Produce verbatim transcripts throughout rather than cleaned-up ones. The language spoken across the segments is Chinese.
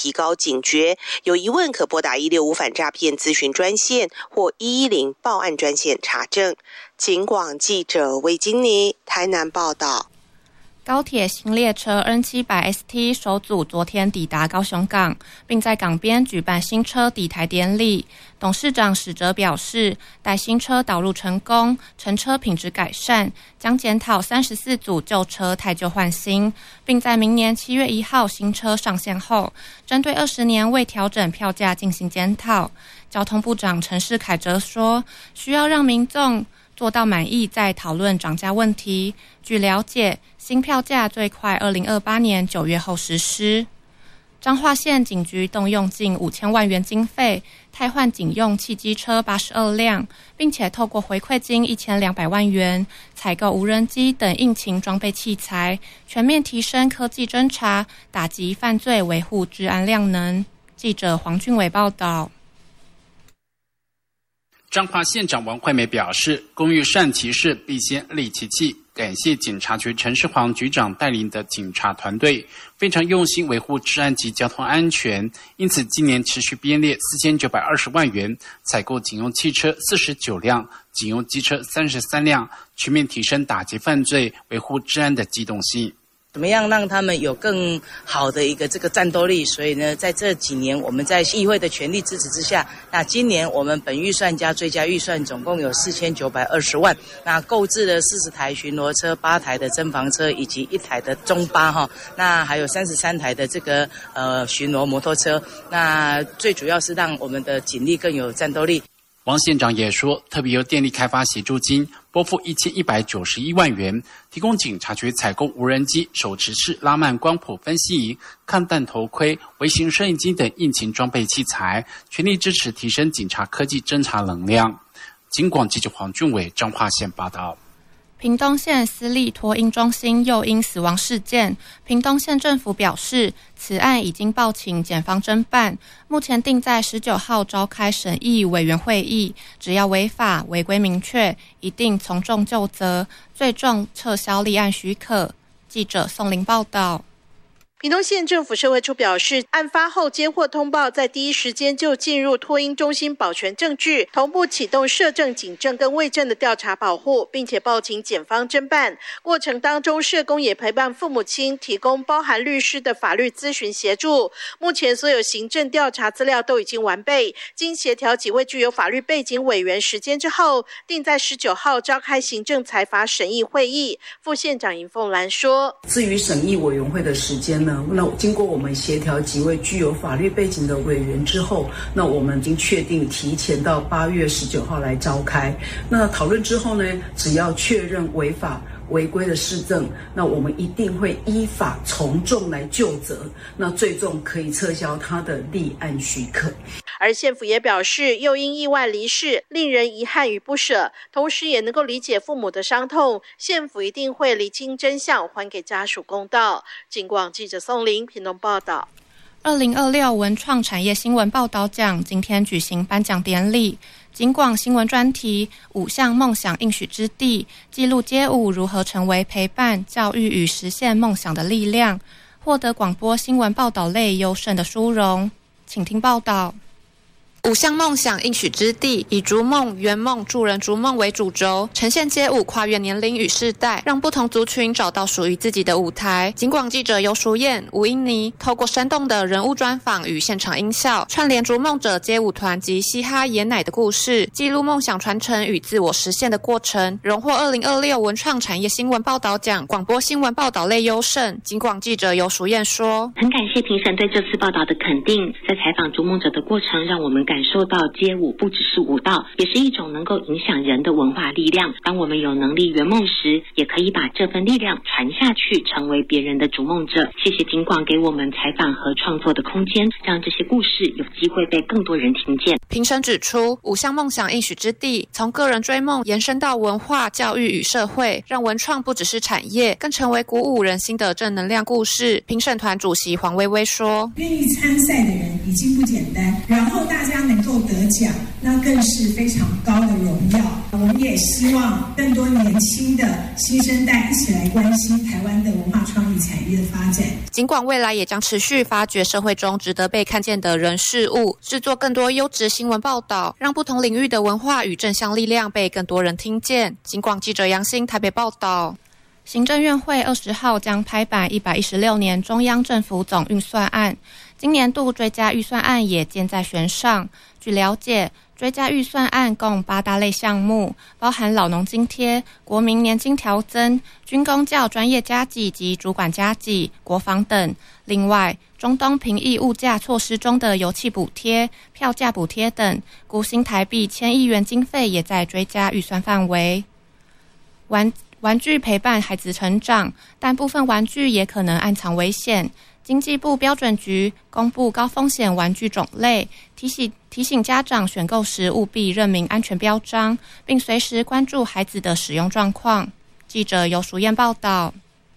提高警觉，有疑问可拨打一六五反诈骗咨询专线或一一零报案专线查证。警广记者魏金妮台南报道。 高铁新列车 N 七百 S T 首组昨天抵达高雄港，并在港边举办新车抵台典礼。董事长史哲表示，待新车导入成功，乘车品质改善，将检讨三十四组旧车汰旧换新，并在明年七月一号新车上线后，针对二十年未调整票价进行检讨。交通部长陈世凯则说，需要让民众做到满意再讨论涨价问题。据了解，新票价最快二零二八年九月后实施。彰化县警局动用近五千万元经费，汰换警用汽机车八十二辆，并且透过回馈金一千两百万元，采购无人机等应勤装备器材，全面提升科技侦查，打击犯罪，维护治安量能。记者黄俊伟报道。 彰化县长王惠美表示，工欲善其事，必先利其器。感谢警察局陈世煌局长带领的警察团队，非常用心维护治安及交通安全，因此今年持续编列四千九百二十万元，采购警用汽车四十九辆，警用机车三十三辆，全面提升打击犯罪、维护治安的机动性。 怎么样让他们有更好的一个这个战斗力？所以呢，在这几年我们在议会的全力支持之下，那今年我们本预算加追加预算总共有四千九百二十万，那购置了四十台巡逻车、八台的侦防车以及一台的中巴哈，那还有三十三台的这个呃巡逻摩托车，那最主要是让我们的警力更有战斗力。 王县长也说，特别由电力开发协助金拨付一千一百九十一万元，提供警察局采购无人机、手持式拉曼光谱分析仪、抗弹头盔、微型摄影机等应勤装备器材，全力支持提升警察科技侦查能量。警广记者黄俊伟彰化县报道。 屏东县私立托婴中心幼婴死亡事件，屏东县政府表示，此案已经报请检方侦办，目前定在十九号召开审议委员会议，只要违法违规明确，一定从重就责，最重撤销立案许可。记者宋玲报道。 屏东县政府社会处表示，案发后接获通报，在第一时间就进入托婴中心保全证据，同步启动社政、警政跟卫政的调查保护，并且报请检方侦办。过程当中，社工也陪伴父母亲，提供包含律师的法律咨询协助。目前所有行政调查资料都已经完备，经协调几位具有法律背景委员时间之后，定在十九号召开行政裁罚审议会议。副县长尹凤兰说， 至于审议委员会的时间呢，那经过我们协调几位具有法律背景的委员之后，那我们已经确定提前到八月十九号来召开。那讨论之后呢，只要确认违法违规的事证，那我们一定会依法从重来就责，那最终可以撤销他的立案许可。 而县府也表示，又因意外离世，令人遗憾与不舍，同时也能够理解父母的伤痛，县府一定会厘清真相，还给家属公道。警广记者宋玲屏东报道。 二零二六文创产业新闻报道奖今天举行颁奖典礼，警广新闻专题五项梦想应许之地，记录街舞如何成为陪伴、教育与实现梦想的力量，获得广播新闻报道类优胜的殊荣。请听报道。五项梦想应许之地，以逐梦、圆梦、助人逐梦为主轴，呈现街舞跨越年龄与世代，让不同族群找到属于自己的舞台。警广记者游淑燕、吴英妮透过生动的人物专访与现场音效，串联逐梦者街舞团及嘻哈爷奶的故事，记录梦想传承与自我实现的过程，荣获二零二六文创产业新闻报道奖广播新闻报道类优胜。警广记者游淑燕说， 很感谢评审对这次报道的肯定，在采访逐梦者的过程，让我们感受到街舞不只是舞蹈，也是一种能够影响人的文化力量。当我们有能力圆梦时，也可以把这份力量传下去，成为别人的逐梦者。谢谢警广给我们采访和创作的空间，让这些故事有机会被更多人听见。 评审指出，五项梦想应许之地，从个人追梦延伸到文化、教育与社会，让文创不只是产业，更成为鼓舞人心的正能量故事。评审团主席黄薇薇说， 愿意参赛的人已经不简单，然后大家能够得奖，那更是非常高的荣耀。我们也希望更多年轻的新生代一起来关心台湾的文化创意产业的发展。 尽管未来也将持续发掘社会中值得被看见的人事物，制作更多优质新闻报道，让不同领域的文化与正向力量被更多人听见。警广记者杨欣台北报道。行政院会二十号将拍板一百一十六年中央政府总预算案，今年度追加预算案也箭在弦上。据了解，追加预算案共八大类项目，包含老农津贴、国民年金调增、军公教专业加给及主管加给、国防等。另外，中东平抑物价措施中的油气补贴、票价补贴等，估新台币千亿元经费也在追加预算范围。玩玩具陪伴孩子成长，但部分玩具也可能暗藏危险。经济部标准局公布高风险玩具种类，提醒提醒家长选购时务必认明安全标章，并随时关注孩子的使用状况。记者游淑燕报道。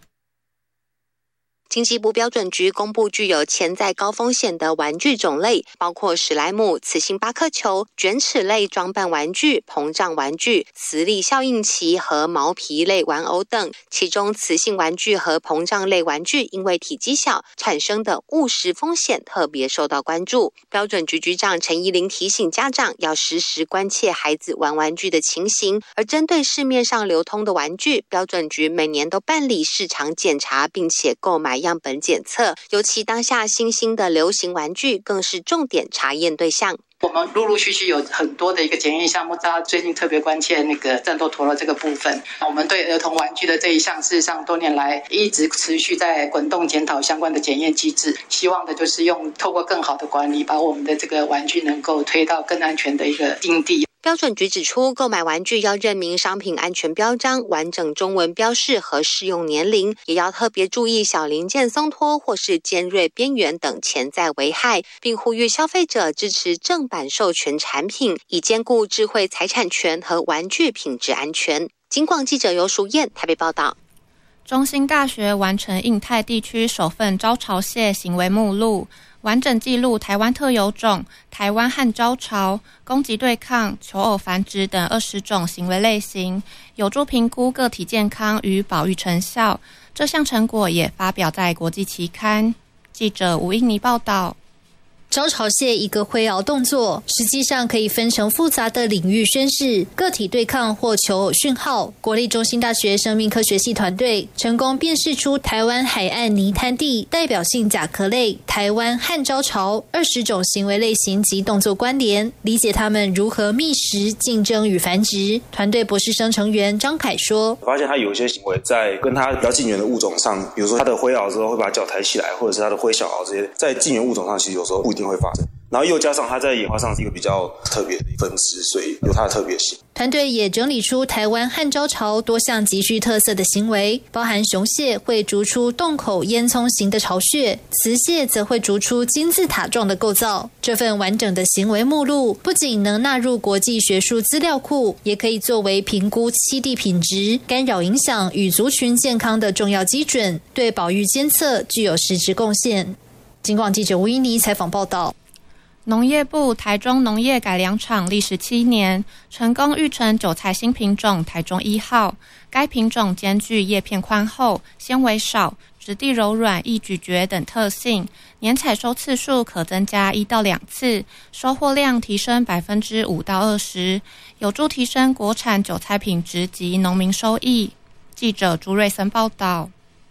经济部标准局公布具有潜在高风险的玩具种类，包括史莱姆、磁性巴克球、卷尺类装扮玩具、膨胀玩具、磁力效应器和毛皮类玩偶等。其中，磁性玩具和膨胀类玩具因为体积小，产生的误食风险特别受到关注。标准局局长陈怡玲提醒家长要时时关切孩子玩玩具的情形，而针对市面上流通的玩具，标准局每年都办理市场检查，并且购买样本检测，尤其当下新兴的流行玩具更是重点查验对象。 我们陆陆续续有很多的一个检验项目，大家最近特别关切那个战斗陀螺这个部分。我们对儿童玩具的这一项，事实上多年来一直持续在滚动检讨相关的检验机制，希望的就是用透过更好的管理，把我们的这个玩具能够推到更安全的一个境地。 标准局指出，购买玩具要认明商品安全标章、完整中文标示和适用年龄，也要特别注意小零件松脱或是尖锐边缘等潜在危害，并呼吁消费者支持正版授权产品，以兼顾智慧财产权和玩具品质安全。警广记者游淑燕台北报道。 中兴大学完成印太地区首份招潮蟹行为目录，完整记录台湾特有种、台湾汉招潮、攻击对抗、求偶繁殖等二十种行为类型，有助评估个体健康与保育成效。这项成果也发表在国际期刊。记者吴英妮报道。 招潮蟹一个挥螯动作，实际上可以分成复杂的领域宣示、个体对抗或求偶讯号。国立中兴大学生命科学系团队成功辨识出台湾海岸泥滩地代表性甲壳类台湾汉招潮二十种行为类型及动作关联，理解它们如何觅食、竞争与繁殖。团队博士生成员张凯说：“ 发现它有一些行为在跟它比较近缘的物种上，比如说它的挥螯之后会把脚抬起来，或者是它的挥小螯这些，在近缘物种上其实有时候不一定会发生。然后又加上它在演化上是一个比较特别的一分支，所以有它的特别性。” 团队也整理出台湾汉招潮多项极具特色的行为，包含雄蟹会逐出洞口烟囱型的巢穴，雌蟹则会逐出金字塔状的构造。这份完整的行为目录不仅能纳入国际学术资料库，也可以作为评估栖地品质、干扰影响与族群健康的重要基准，对保育监测具有实质贡献。警广记者吴依妮采访报道。 农业部台中农业改良场历时七年，成功育成韭菜新品种台中一号。该品种兼具叶片宽厚、纤维少、质地柔软、易咀嚼等特性，年采收次数可增加一到两次，收获量提升百分之五到二十，有助提升国产韭菜品质及农民收益。记者朱瑞森报道。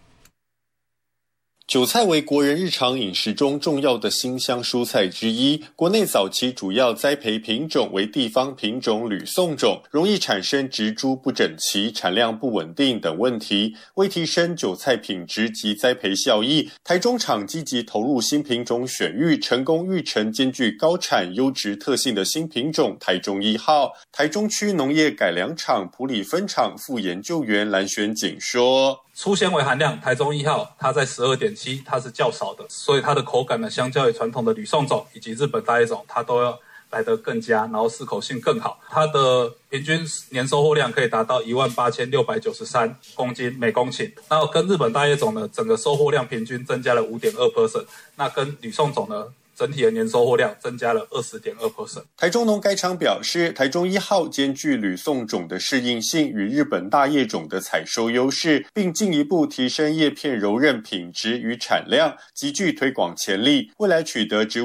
韭菜为国人日常饮食中重要的辛香蔬菜之一，国内早期主要栽培品种为地方品种吕宋种，容易产生植株不整齐、产量不稳定等问题。为提升韭菜品质及栽培效益，台中厂积极投入新品种选育，成功育成兼具高产优质特性的新品种台中一号。台中区农业改良场埔里分厂副研究员蓝轩景说： 粗纤维含量，台中一号它在 十二点七， 它是较少的，所以它的口感呢，相较于传统的吕宋种以及日本大叶种，它都要来得更佳，然后适口性更好。它的平均年收获量可以达到一万八千六百九十三公斤每公顷，那跟日本大叶种呢，整个收获量平均增加了 百分之五点二， 那跟吕宋种呢整体的年收获量增加了 百分之二十点二。 台中农改场表示，台中一号兼具吕宋种的适应性与日本大叶种的采收优势，并进一步提升叶片柔韧品质与产量，极具推广潜力。未来取得植